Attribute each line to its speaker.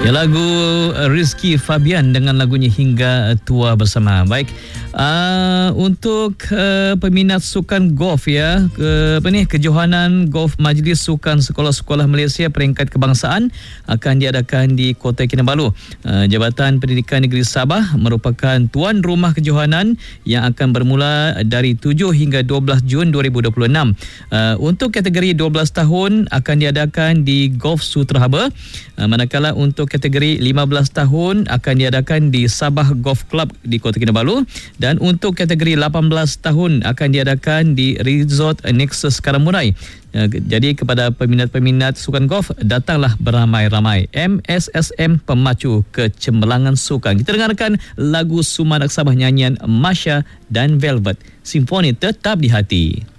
Speaker 1: Ya, lagu Rizky Fabian dengan lagunya Hingga Tua Bersama. Baik, untuk peminat sukan golf ya, kejohanan golf Majlis Sukan Sekolah-Sekolah Malaysia peringkat kebangsaan akan diadakan di Kota Kinabalu. Jabatan Pendidikan Negeri Sabah merupakan tuan rumah kejohanan yang akan bermula dari 7 hingga 12 Jun 2026. Untuk kategori 12 tahun akan diadakan di Golf Sutra Harbour, manakala untuk kategori 15 tahun akan diadakan di Sabah Golf Club di Kota Kinabalu, dan untuk kategori 18 tahun akan diadakan di Resort Nexus Karamurai. Jadi kepada peminat-peminat sukan golf, datanglah beramai-ramai. MSSM Pemacu Kecemerlangan Sukan. Kita dengarkan lagu Sumanak Sabah nyanyian Masya dan Velvet. Simfoni tetap di hati.